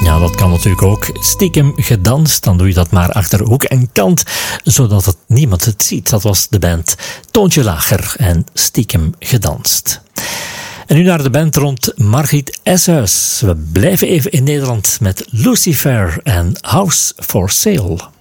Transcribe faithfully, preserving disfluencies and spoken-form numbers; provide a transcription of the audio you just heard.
Ja, dat kan natuurlijk ook. Stiekem gedanst, dan doe je dat maar achter hoek en kant, zodat het niemand het ziet. Dat was de band Toontje Lager en Stiekem gedanst. En nu naar de band rond Margriet Eshuis. We blijven even in Nederland met Lucifer en House for Sale.